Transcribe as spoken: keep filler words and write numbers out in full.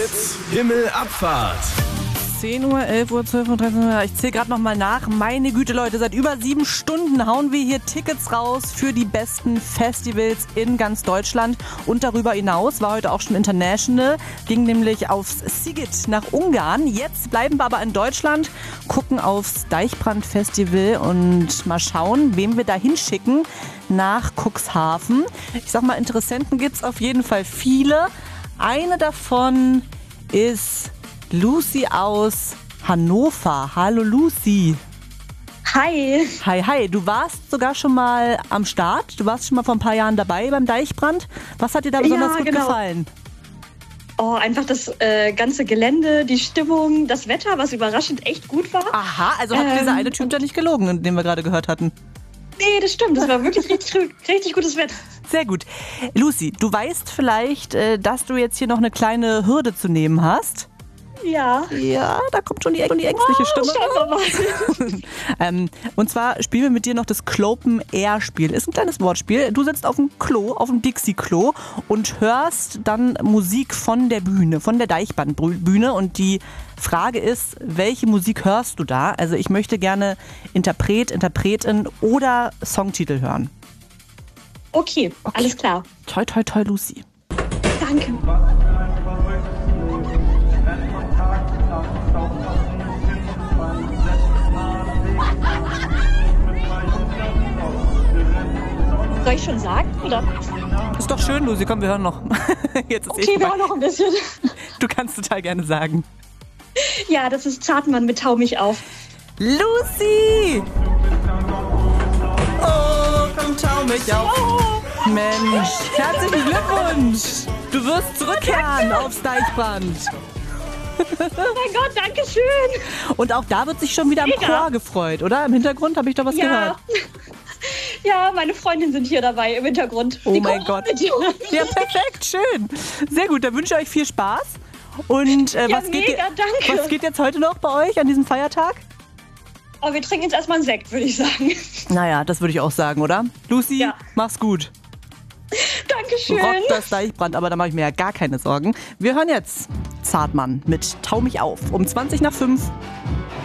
Hits Himmelabfahrt. zehn Uhr, elf Uhr, zwölf Uhr, dreizehn Uhr. Ich zähle gerade noch mal nach. Meine Güte, Leute, seit über sieben Stunden hauen wir hier Tickets raus für die besten Festivals in ganz Deutschland. Und darüber hinaus war heute auch schon international. Ging nämlich aufs Sziget nach Ungarn. Jetzt bleiben wir aber in Deutschland, gucken aufs Deichbrand-Festival und mal schauen, wem wir da hinschicken nach Cuxhaven. Ich sag mal, Interessenten gibt es auf jeden Fall viele. Eine davon ist Lucy aus Hannover. Hallo Lucy. Hi. Hi, hi. Du warst sogar schon mal am Start. Du warst schon mal vor ein paar Jahren dabei beim Deichbrand. Was hat dir da besonders Ja, gut genau. gefallen? Oh, einfach das äh, ganze Gelände, die Stimmung, das Wetter, was überraschend echt gut war. Aha, also hat Ähm, dieser eine Typ da nicht gelogen, den wir gerade gehört hatten. Nee, das stimmt. Das war wirklich richtig, richtig gutes Wetter. Sehr gut. Lucy, du weißt vielleicht, äh, dass du jetzt hier noch eine kleine Hürde zu nehmen hast. Ja. Ja, da kommt schon die, die ängstliche Stimme. Schauen wir mal. ähm, und zwar spielen wir mit dir noch das Clopen Air Spiel. Ist ein kleines Wortspiel. Du sitzt auf dem Klo, auf dem Dixie-Klo und hörst dann Musik von der Bühne, von der Deichbrandbühne. Und die Frage ist, welche Musik hörst du da? Also ich möchte gerne Interpret, Interpretin oder Songtitel hören. Okay, Okay. alles klar. Toi, toi, toi, Lucy. Danke. Soll ich schon sagen, oder? Ist doch schön, Lucy. Komm, wir hören noch. Jetzt ist Okay, eh wir vorbei. auch noch ein bisschen. Du kannst total gerne sagen. Ja, das ist Zartmann mit Tau mich auf. Lucy! Oh, komm, tau mich auf. Oh, Mensch, herzlichen Glückwunsch. Du wirst zurückkehren aufs Deichbrand. oh mein Gott, danke schön. Und auch da wird sich schon wieder im Mega. Chor gefreut, oder? Im Hintergrund habe ich doch was Ja. gehört. Ja, meine Freundinnen sind hier dabei im Hintergrund. Oh Die mein kommen Gott. mit dir. Ja, perfekt, schön. Sehr gut, dann wünsche ich euch viel Spaß. Und äh, Ja, was, geht mega, je- danke. was geht jetzt heute noch bei euch an diesem Feiertag? Aber wir trinken jetzt erstmal einen Sekt, würde ich sagen. Naja, das würde ich auch sagen, oder? Lucy, Ja. mach's gut. Dankeschön. Rockt das Deichbrand, aber da mache ich mir ja gar keine Sorgen. Wir hören jetzt Zartmann mit Tau mich auf um zwanzig nach fünf.